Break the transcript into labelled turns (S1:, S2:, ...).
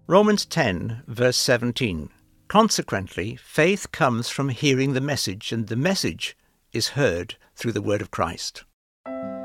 S1: Romans 10, verse 17. Consequently, faith comes from hearing the message, and the message is heard through the word of Christ.